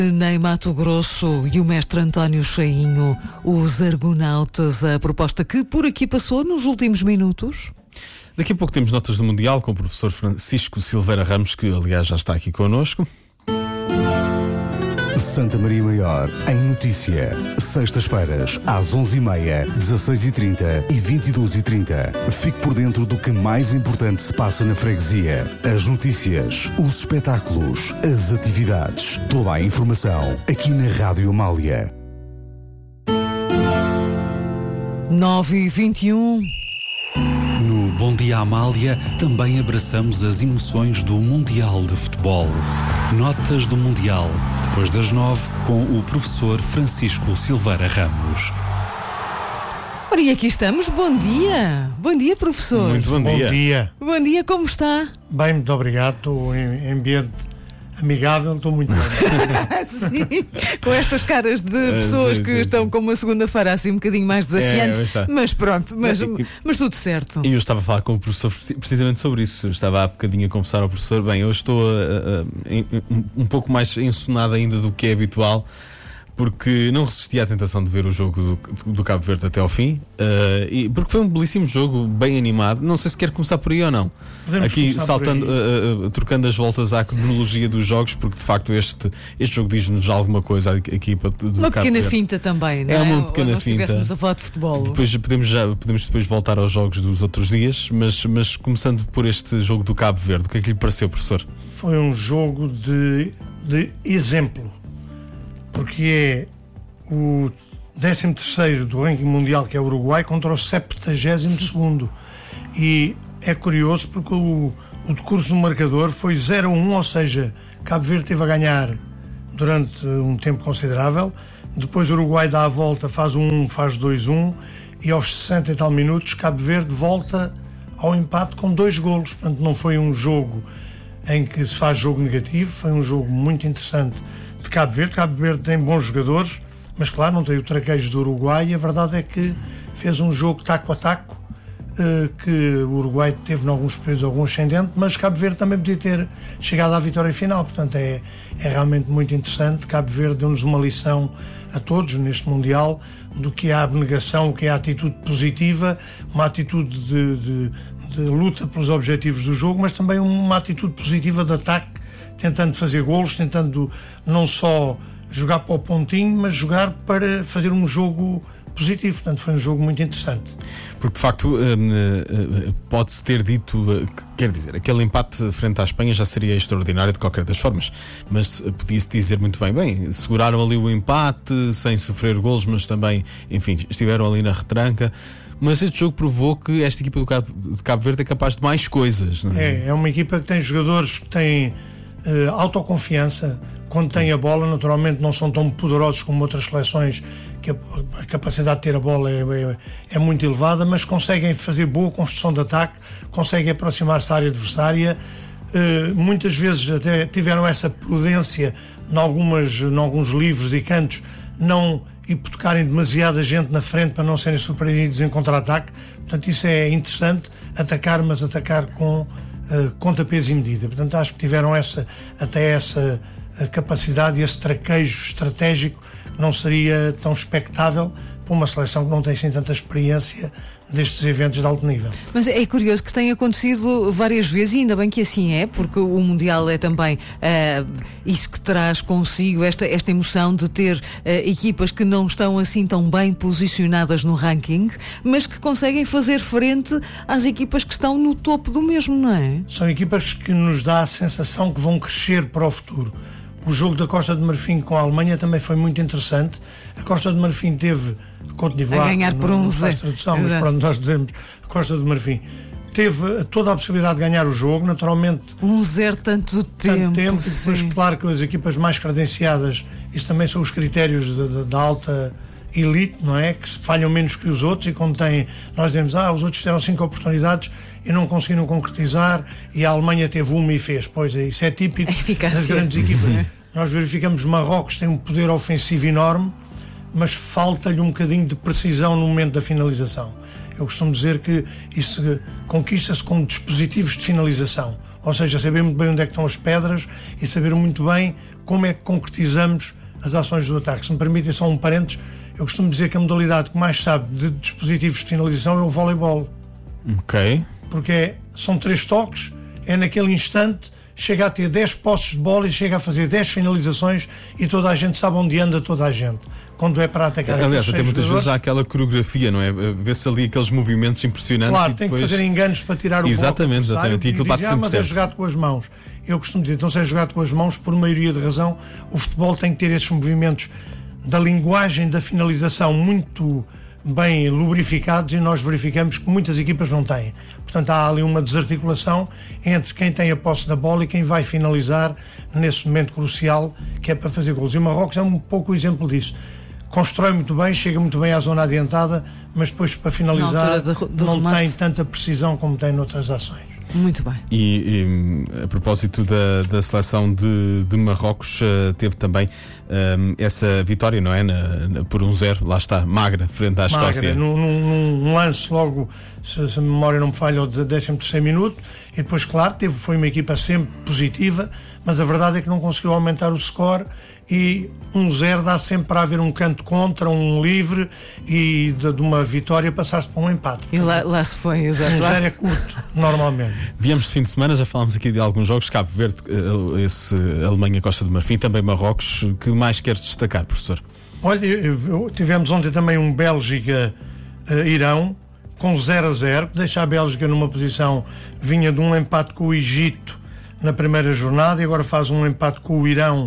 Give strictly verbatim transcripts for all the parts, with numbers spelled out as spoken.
Nem Mato Grosso e o mestre António Cheinho, os Argonautas, a proposta que por aqui passou nos últimos minutos. Daqui a pouco temos notas do Mundial com o professor Francisco Silveira Ramos, que aliás já está aqui connosco. Santa Maria Maior, em notícia. Sextas-feiras, às onze e meia, dezasseis e trinta e vinte e duas e trinta. Fique por dentro do que mais importante se passa na freguesia. As notícias, os espetáculos, as atividades. Toda a informação aqui na Rádio Amália. nove e vinte e um. No Bom Dia Amália também abraçamos as emoções do Mundial de Futebol. Notas do Mundial, depois das nove, com o professor Francisco Silveira Ramos. Ora, e aqui estamos. Bom dia. Bom dia, professor. Muito bom dia. Bom dia. Bom dia, como está? Bem, muito obrigado. Estou em ambiente amigável, estou muito bem. Sim, com estas caras de pessoas sim, que sim, estão sim. com uma segunda-feira assim um bocadinho mais desafiante. É, está. Mas pronto, mas, E- e- mas tudo certo. E eu estava a falar com o professor precisamente sobre isso. Eu estava há bocadinho a conversar ao professor. Bem, eu estou a- a- a- um, um pouco mais ensonado ainda do que é habitual, porque não resisti à tentação de ver o jogo do, do Cabo Verde até ao fim, uh, e porque foi um belíssimo jogo, bem animado. Não sei se quer começar por aí ou não. Podemos Aqui começar saltando, por aí. uh, uh, trocando as voltas à cronologia dos jogos, porque de facto este, este jogo diz-nos alguma coisa à equipa do Uma Cabo pequena Verde. finta também, não É é? uma Ou pequena nós finta. estivéssemos a falar de futebol. Depois podemos, já, podemos depois voltar aos jogos dos outros dias, mas, mas começando por este jogo do Cabo Verde, o que é que lhe pareceu, professor? Foi um jogo de, de exemplo, porque é o décimo terceiro do ranking mundial, que é o Uruguai, contra o septuagésimo segundo. E é curioso porque o, o decurso no marcador foi zero a um, ou seja, Cabo Verde teve a ganhar durante um tempo considerável. Depois o Uruguai dá a volta, faz um, faz dois a um, e aos sessenta e tal minutos Cabo Verde volta ao empate com dois golos. Portanto, não foi um jogo em que se faz jogo negativo, foi um jogo muito interessante de Cabo Verde. Cabo Verde tem bons jogadores, mas claro, não tem o traquejo do Uruguai, e a verdade é que fez um jogo taco a taco, eh, que o Uruguai teve em alguns períodos algum ascendente, mas Cabo Verde também podia ter chegado à vitória final. Portanto, é, é realmente muito interessante. Cabo Verde deu-nos uma lição a todos neste Mundial do que é a abnegação, o que é a atitude positiva, uma atitude de, de, de luta pelos objetivos do jogo, mas também uma atitude positiva de ataque, tentando fazer golos, tentando não só jogar para o pontinho, mas jogar para fazer um jogo positivo. Portanto, foi um jogo muito interessante. Porque de facto hum, hum, pode-se ter dito, hum, que, quer dizer, aquele empate frente à Espanha já seria extraordinário de qualquer das formas, mas hum, podia-se dizer muito bem, bem, seguraram ali o empate sem sofrer golos, mas também, enfim, estiveram ali na retranca. Mas este jogo provou que esta equipa do Cabo, de Cabo Verde é capaz de mais coisas, não é? É, é uma equipa que tem jogadores que têm uh, autoconfiança. Quando têm a bola, naturalmente não são tão poderosos como outras seleções, que a, a capacidade de ter a bola é, é, é muito elevada, mas conseguem fazer boa construção de ataque, conseguem aproximar-se da área adversária. Uh, muitas vezes até tiveram essa prudência em, algumas, em alguns livros e cantos, não hipotecarem demasiada gente na frente para não serem surpreendidos em contra-ataque. Portanto, isso é interessante, atacar, mas atacar com uh, contrapeso e medida. Portanto, acho que tiveram essa, até essa a capacidade e esse traquejo estratégico não seria tão expectável para uma seleção que não tem assim tanta experiência destes eventos de alto nível. Mas é curioso que tenha acontecido várias vezes, e ainda bem que assim é, porque o Mundial é também uh, isso que traz consigo, esta, esta emoção de ter uh, equipas que não estão assim tão bem posicionadas no ranking, mas que conseguem fazer frente às equipas que estão no topo do mesmo, não é? São equipas que nos dá a sensação que vão crescer para o futuro. O jogo da Costa de Marfim com a Alemanha também foi muito interessante. A Costa de Marfim teve Côte d'Ivoire, a ganhar por um zero. Tradução, mas pronto, nós dizemos Costa de Marfim. Teve toda a possibilidade de ganhar o jogo, naturalmente. Um zero tanto tempo. Tanto tempo, e depois, sim. claro que as equipas mais credenciadas, isso também são os critérios da, da alta elite, não é? Que falham menos que os outros, e quando têm, nós dizemos, ah, os outros tiveram cinco oportunidades e não conseguiram concretizar, e a Alemanha teve uma e fez. Pois é, isso é típico das grandes equipas. Sim. Nós verificamos Marrocos tem um poder ofensivo enorme, mas falta-lhe um bocadinho de precisão no momento da finalização. Eu costumo dizer que isso conquista-se com dispositivos de finalização, ou seja, saber muito bem onde é que estão as pedras e saber muito bem como é que concretizamos as ações do ataque. Se me permitem só um parênteses, eu costumo dizer que a modalidade que mais sabe de dispositivos de finalização é o voleibol. Ok. Porque é, são três toques, é naquele instante, chega a ter dez posses de bola e chega a fazer dez finalizações e toda a gente sabe onde anda toda a gente. Quando é para atacar. Aliás, até muitas jogadores, vezes há aquela coreografia, não é? Vê-se ali aqueles movimentos impressionantes. claro, e tem depois... que fazer enganos para tirar o Exatamente, bloco exatamente. E aquilo e bate dizer, ah, sempre mas é certo. jogado com as mãos. Eu costumo dizer, então se é jogado com as mãos, por maioria de razão, o futebol tem que ter esses movimentos da linguagem da finalização muito bem lubrificados e nós verificamos que muitas equipas não têm. Portanto, há ali uma desarticulação entre quem tem a posse da bola e quem vai finalizar nesse momento crucial que é para fazer gols. E o Marrocos é um pouco o exemplo disso. Constrói muito bem, chega muito bem à zona adiantada, mas depois para finalizar do, do não remate. tem tanta precisão como tem noutras ações. Muito bem. E, e a propósito da, da seleção de, de Marrocos, uh, teve também um, essa vitória, não é? Na, na, por um zero, lá está, magra, frente à Escócia. Magra, num, num, num lance logo, se, se a memória não me falha, ao décimo terceiro minuto, e depois, claro, teve, foi uma equipa sempre positiva, mas a verdade é que não conseguiu aumentar o score. E um zero dá sempre para haver um canto contra, um livre e de, de uma vitória passar-se para um empate. E lá, lá se foi, exato. Um zero é curto, normalmente. Viemos de fim de semana, já falámos aqui de alguns jogos, Cabo Verde, esse Alemanha, Costa do Marfim, também Marrocos. Que mais queres destacar, professor? Olha, eu, eu, tivemos ontem também um Bélgica-Irão com zero a zero, que deixa a Bélgica numa posição, vinha de um empate com o Egito na primeira jornada e agora faz um empate com o Irão,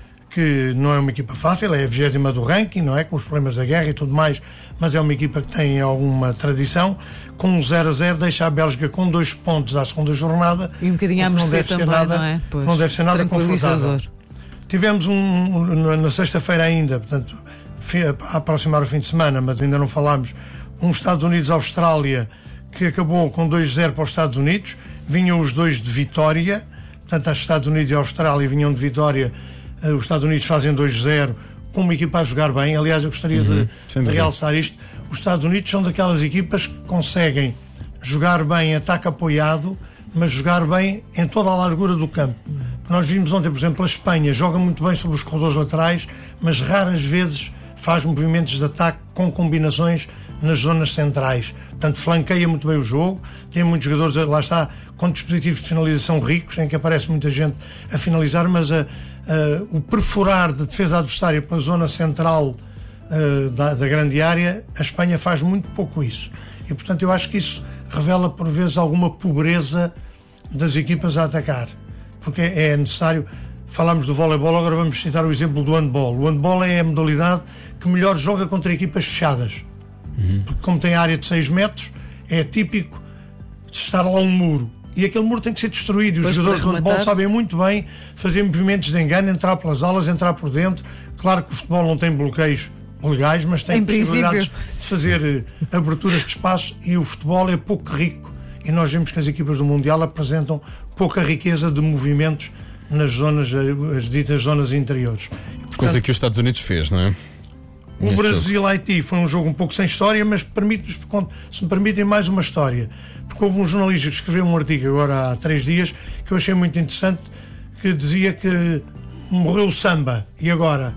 que não é uma equipa fácil, é a vigésima do ranking, não é? Com os problemas da guerra e tudo mais, mas é uma equipa que tem alguma tradição. Com um zero a zero deixa a Bélgica com dois pontos à segunda jornada. E um bocadinho a mercê também, nada, não é? Pois, não deve ser nada confortável. Tivemos um, um na sexta-feira ainda, portanto, a aproximar o fim de semana, mas ainda não falámos, um Estados Unidos-Austrália que acabou com dois a zero para os Estados Unidos. Vinham os dois de vitória, portanto, os Estados Unidos e a Austrália vinham de vitória. Os Estados Unidos fazem dois a zero com uma equipa a jogar bem. Aliás, eu gostaria uhum, de, de realçar isto. Os Estados Unidos são daquelas equipas que conseguem jogar bem ataque apoiado, mas jogar bem em toda a largura do campo. Nós vimos ontem, por exemplo, a Espanha joga muito bem sobre os corredores laterais, mas raras vezes faz movimentos de ataque com combinações nas zonas centrais. Portanto, flanqueia muito bem o jogo, tem muitos jogadores, lá está, com dispositivos de finalização ricos, em que aparece muita gente a finalizar, mas a Uh, o perfurar de defesa adversária pela zona central uh, da, da grande área, a Espanha faz muito pouco isso. E, portanto, eu acho que isso revela, por vezes, alguma pobreza das equipas a atacar. Porque é necessário... Falámos do voleibol, agora vamos citar o exemplo do handball. O handball é a modalidade que melhor joga contra equipas fechadas. Uhum. Porque, como tem área de seis metros, é típico de estar lá um muro. E aquele muro tem que ser destruído. E os pois jogadores de handball rematar... sabem muito bem fazer movimentos de engano, entrar pelas alas, entrar por dentro. Claro que o futebol não tem bloqueios legais, mas tem em possibilidades princípio. de fazer uh, aberturas de espaço, e o futebol é pouco rico. E nós vemos que as equipas do Mundial apresentam pouca riqueza de movimentos nas zonas, as ditas zonas interiores. Portanto, coisa que os Estados Unidos fez, não é? O Brasil-Haiti foi um jogo um pouco sem história, mas permite, se me permitem, mais uma história. Porque houve um jornalista que escreveu um artigo agora há três dias que eu achei muito interessante, que dizia que morreu o samba. E agora?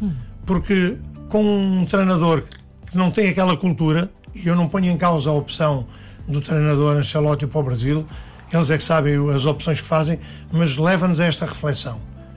Porque com um treinador que não tem aquela cultura, e eu não ponho em causa a opção do treinador Ancelotti para o Brasil, eles é que sabem as opções que fazem, mas leva-nos a esta reflexão.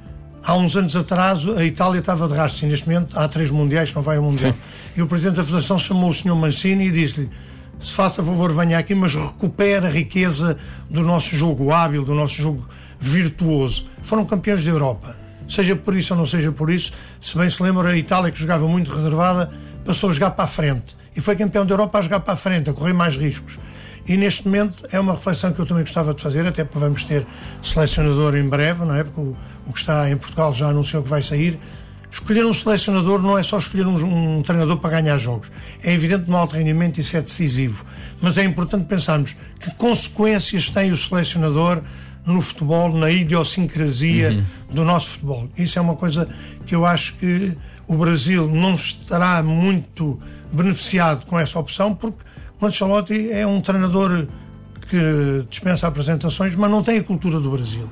Há uns anos atrás a Itália estava de rastros e neste momento há três mundiais que não vai ao Mundial. Sim. E o Presidente da Federação chamou o senhor Mancini e disse-lhe: se faça favor, venha aqui, mas recupera a riqueza do nosso jogo hábil, do nosso jogo virtuoso. Foram campeões da Europa. Seja por isso ou não seja por isso, se bem se lembra, a Itália, que jogava muito reservada, passou a jogar para a frente. E foi campeão da Europa a jogar para a frente, a correr mais riscos. E neste momento é uma reflexão que eu também gostava de fazer, até porque vamos ter selecionador em breve, não é? Porque o, o que está em Portugal já anunciou que vai sair. Escolher um selecionador não é só escolher um, um treinador para ganhar jogos. É evidente no alto rendimento isso é decisivo. Mas é importante pensarmos que consequências tem o selecionador no futebol, na idiosincrasia uhum. do nosso futebol. Isso é uma coisa que eu acho que o Brasil não estará muito beneficiado com essa opção, porque o Ancelotti é um treinador que dispensa apresentações, mas não tem a cultura do Brasil.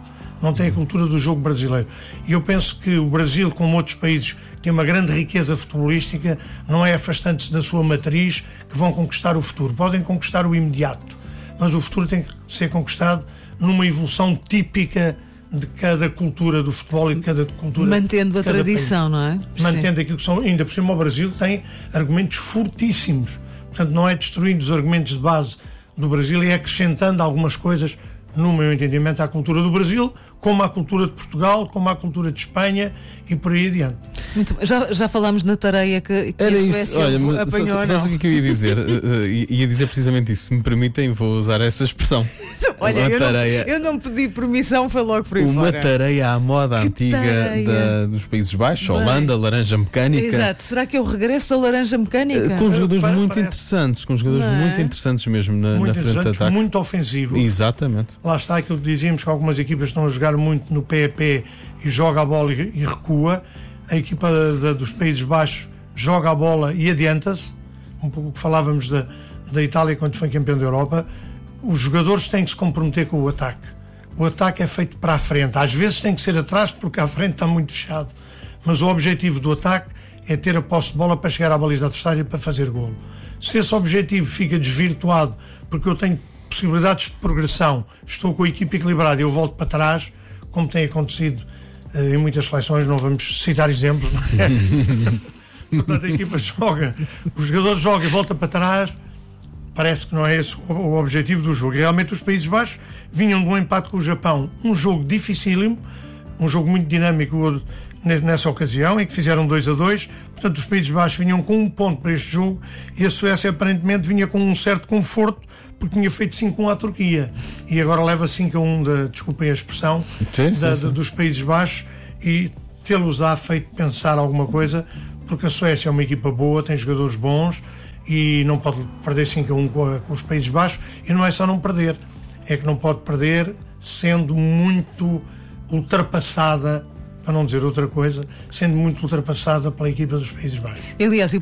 não tem a cultura do jogo brasileiro. E eu penso que o Brasil, como outros países que têm uma grande riqueza futebolística, não é afastante-se da sua matriz que vão conquistar o futuro. Podem conquistar o imediato, mas o futuro tem que ser conquistado numa evolução típica de cada cultura do futebol e de cada cultura. Mantendo a cada tradição, país. não é? Mantendo Sim. aquilo que são, ainda por cima o Brasil tem argumentos fortíssimos. Portanto, não é destruindo os argumentos de base do Brasil e é acrescentando algumas coisas, no meu entendimento, à cultura do Brasil, como à cultura de Portugal, como à cultura de Espanha e por aí adiante. Muito bem. Já, já falámos na tareia que, que a Era Suécia isso, olha, mas apanhou, sa- não? sabes o que é que eu ia dizer? Uh, uh, ia dizer precisamente isso. Se me permitem, vou usar essa expressão. Olha, uma eu não, tareia, eu não pedi permissão, foi logo por aí uma fora. tareia à moda Que antiga tareia. da- dos Países Baixos, Bem. Holanda, laranja mecânica. Exato. Será que é o regresso da laranja mecânica? Uh, Com jogadores Para- muito parece. interessantes, com jogadores Não é? muito interessantes mesmo na, Muito na frente de interessante, ataque. muito ofensivo. Exatamente. Lá está aquilo que dizíamos, que algumas equipas estão a jogar muito no pé a pé e joga a bola e, e recua. A equipa da- da- dos Países Baixos joga a bola e adianta-se. Um pouco o que falávamos da, da Itália quando foi campeão da Europa. Os jogadores têm que se comprometer com o ataque. O ataque é feito para a frente. Às vezes tem que ser atrás porque à frente está muito fechado. Mas o objetivo do ataque é ter a posse de bola para chegar à baliza adversária para fazer golo. Se esse objetivo fica desvirtuado porque eu tenho possibilidades de progressão, estou com a equipa equilibrada e eu volto para trás, como tem acontecido eh, em muitas seleções, não vamos citar exemplos, não é? Portanto, a equipa joga, o jogador joga e volta para trás, parece que não é esse o, o objetivo do jogo. E realmente os Países Baixos vinham de um empate com o Japão, um jogo dificílimo, um jogo muito dinâmico nessa ocasião, em que fizeram dois a dois. Portanto, os Países Baixos vinham com um ponto para este jogo e a Suécia aparentemente vinha com um certo conforto porque tinha feito cinco a um à Turquia e agora leva cinco a um, da, desculpem a expressão, Sim, sim, da, sim. dos Países Baixos, e tê-los-á feito pensar alguma coisa, porque a Suécia é uma equipa boa, tem jogadores bons e não pode perder cinco a um com, a, com os Países Baixos. E não é só não perder, é que não pode perder sendo muito ultrapassada, para não dizer outra coisa, sendo muito ultrapassada pela equipa dos Países Baixos. Aliás, e